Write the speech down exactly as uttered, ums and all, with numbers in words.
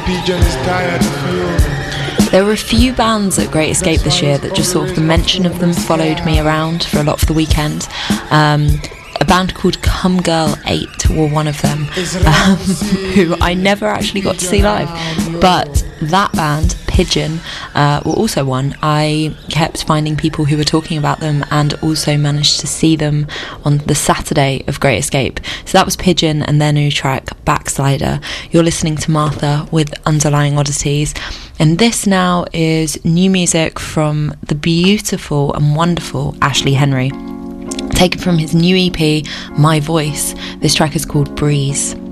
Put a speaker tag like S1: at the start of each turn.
S1: There were a few bands at Great Escape this year that just sort of the mention of them followed me around for a lot of the weekend. Um, a band called Come Girl eight were one of them, um, who I never actually got to see live. But that band, Pigeon, uh, were also one. I kept finding people who were talking about them and also managed to see them on the Saturday of Great Escape. So that was Pigeon and their new track, Backslider. You're listening to Martha with Underlying Oddities. And this now is new music from the beautiful and wonderful Ashley Henry, taken from his new E P, My Voice. This track is called Breeze.